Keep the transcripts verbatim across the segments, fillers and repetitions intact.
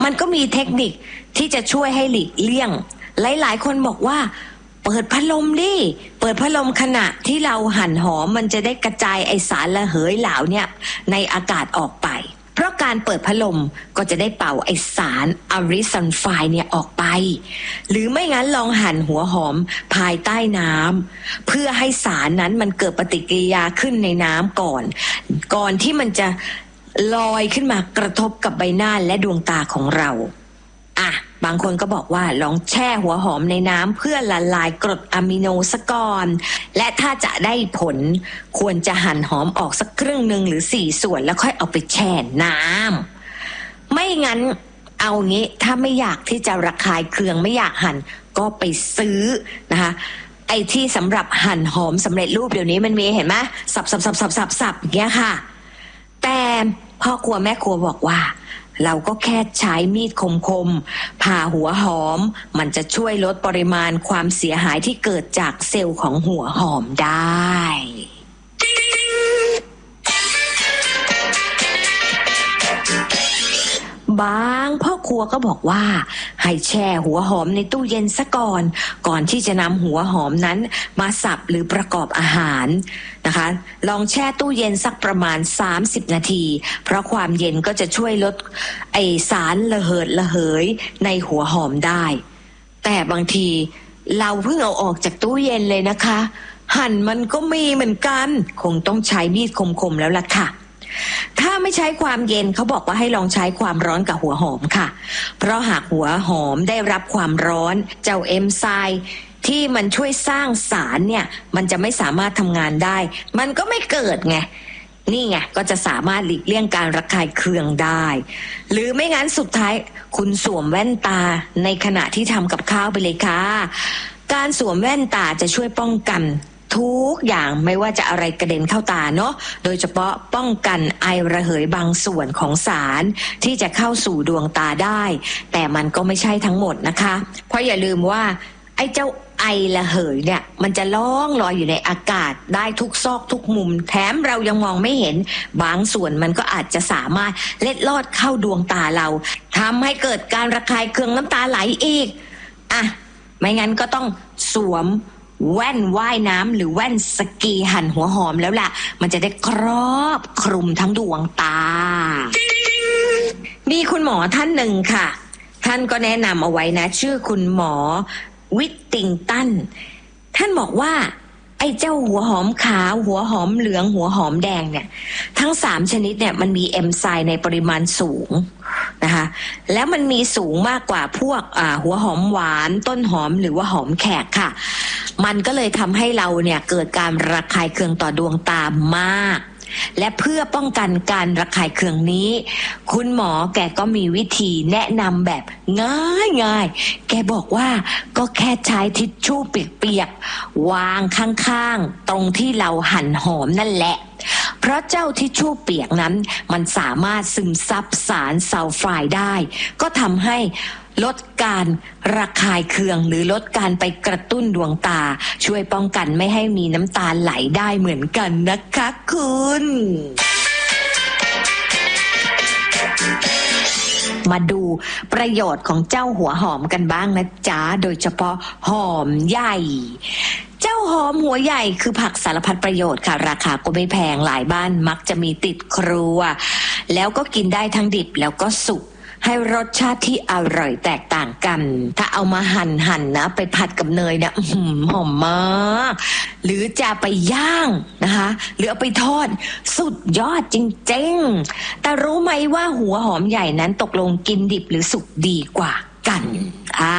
มันก็มีเทคนิคที่จะช่วยให้หลีกเลี่ยงหลายๆคนบอกว่าเปิดพัดลมดิเปิดพัดลมขณะที่เราหั่นหอมมันจะได้กระจายไอสารระเหยเหลาเนี่ยในอากาศออกไปเพราะการเปิดพัดลมก็จะได้เป่าไอสารอะริซัลไฟด์เนี่ยออกไปหรือไม่งั้นลองหั่นหัวหอมภายใต้น้ำเพื่อให้สารนั้นมันเกิดปฏิกิริยาขึ้นในน้ำก่อนก่อนที่มันจะลอยขึ้นมากระทบกับใบหน้าและดวงตาของเราอ่ะบางคนก็บอกว่าลองแช่หัวหอมในน้ำเพื่อละลายกรดอะมิโนซะก่อนและถ้าจะได้ผลควรจะหั่นหอมออกสักครึ่งหนึ่งหรือสี่ส่วนแล้วค่อยเอาไปแช่น้ำไม่งั้นเอางี้ถ้าไม่อยากที่จะระคายเคืองไม่อยากหั่นก็ไปซื้อนะคะไอ้ที่สำหรับหั่นหอมสำเร็จรูปเดี๋ยวนี้มันมีเห็นไหมสับสับสับสับสับสับอย่างเงี้ยค่ะแต่พ่อครัวแม่ครัวบอกว่าเราก็แค่ใช้มีดคมๆผ่าหัวหอมมันจะช่วยลดปริมาณความเสียหายที่เกิดจากเซลล์ของหัวหอมได้บางพ่อครัวก็บอกว่าให้แช่หัวหอมในตู้เย็นซะก่อนก่อนที่จะนำหัวหอมนั้นมาสับหรือประกอบอาหารนะคะลองแช่ตู้เย็นสักประมาณสามสิบนาทีเพราะความเย็นก็จะช่วยลดไอสารระเหิดระเหยในหัวหอมได้แต่บางทีเราเพิ่งเอาออกจากตู้เย็นเลยนะคะหั่นมันก็มีเหมือนกันคงต้องใช้มีดคมๆแล้วล่ะค่ะถ้าไม่ใช้ความเย็นเขาบอกว่าให้ลองใช้ความร้อนกับหัวหอมค่ะเพราะหากหัวหอมได้รับความร้อนเจ้าเอนไซม์ที่มันช่วยสร้างสารเนี่ยมันจะไม่สามารถทำงานได้มันก็ไม่เกิดไงนี่ไงก็จะสามารถหลีกเลี่ยงการระคายเคืองได้หรือไม่งั้นสุดท้ายคุณสวมแว่นตาในขณะที่ทำกับข้าวไปเลยค่ะการสวมแว่นตาจะช่วยป้องกันทุกอย่างไม่ว่าจะอะไรกระเด็นเข้าตาเนาะโดยเฉพาะป้องกันไอระเหยบางส่วนของสารที่จะเข้าสู่ดวงตาได้แต่มันก็ไม่ใช่ทั้งหมดนะคะเพราะอย่าลืมว่าไอ้เจ้าไอระเหยเนี่ยมันจะล่องลอยอยู่ในอากาศได้ทุกซอกทุกมุมแถมเรายังมองไม่เห็นบางส่วนมันก็อาจจะสามารถเล็ดลอดเข้าดวงตาเราทำให้เกิดการระคายเคืองน้ำตาไหลอีกอ่ะไม่งั้นก็ต้องสวมแว่นว่ายน้ำหรือแว่นสกีหั่นหัวหอมแล้วล่ะมันจะได้ครอบคลุมทั้งดวงตามีคุณหมอท่านหนึ่งค่ะท่านก็แนะนำเอาไว้นะชื่อคุณหมอวิตติงตันท่านบอกว่าไอ้เจ้าหัวหอมขาวหัวหอมเหลืองหัวหอมแดงเนี่ยทั้งสามชนิดเนี่ยมันมีเอนไซม์ในปริมาณสูงนะคะแล้วมันมีสูงมากกว่าพวกอ่าหัวหอมหวานต้นหอมหรือว่าหอมแขกค่ะมันก็เลยทำให้เราเนี่ยเกิดการระคายเคืองต่อดวงตามากและเพื่อป้องกันการระคายเคืองนี้คุณหมอแกก็มีวิธีแนะนำแบบง่ายๆแกบอกว่าก็แค่ใช้ทิชชู่เปียกๆวางข้างๆตรงที่เราหั่นหอมนั่นแหละเพราะเจ้าทิชชู่เปียกนั้นมันสามารถซึมซับสารซัลไฟด์ได้ก็ทำให้ลดการระคายเคืองหรือลดการไปกระตุ้นดวงตาช่วยป้องกันไม่ให้มีน้ำตาไหลได้เหมือนกันนะคะคุณมาดูประโยชน์ของเจ้าหัวหอมกันบ้างนะจ๊ะโดยเฉพาะหอมใหญ่เจ้าหอมหัวใหญ่คือผักสารพัดประโยชน์ค่ะราคาก็ไม่แพงหลายบ้านมักจะมีติดครัวแล้วก็กินได้ทั้งดิบแล้วก็สุกให้รสชาติที่อร่อยแตกต่างกันถ้าเอามาหั่นหั่นนะไปผัดกับเนยเนี่ยหอมมากหรือจะไปย่างนะคะหรือเอาไปทอดสุดยอดจริงๆแต่รู้ไหมว่าหัวหอมใหญ่นั้นตกลงกินดิบหรือสุกดีกว่ากันอ่า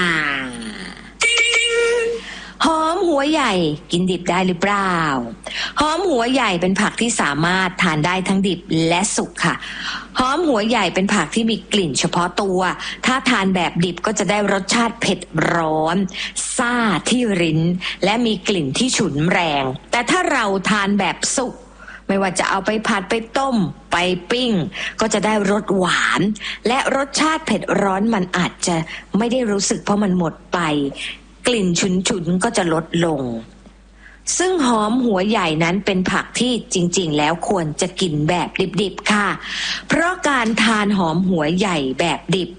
หอมหัวใหญ่กินดิบได้หรือเปล่าหอมหัวใหญ่เป็นผักที่สามารถทานได้ทั้งดิบและสุกค่ะหอมหัวใหญ่เป็นผักที่มีกลิ่นเฉพาะตัวถ้าทานแบบดิบก็จะได้รสชาติเผ็ดร้อนซ่าที่ลิ้นและมีกลิ่นที่ฉุนแรงแต่ถ้าเราทานแบบสุกไม่ว่าจะเอาไปผัดไปต้มไปปิ้งก็จะได้รสหวานและรสชาติเผ็ดร้อนมันอาจจะไม่ได้รู้สึกเพราะมันหมดไปกลิ่นฉุนๆก็จะลดลงซึ่งหอมหัวใหญ่นั้นเป็นผักที่จริงๆแล้วควรจะกินแบบดิบๆค่ะเพราะการทานหอมหัวใหญ่แบบดิบ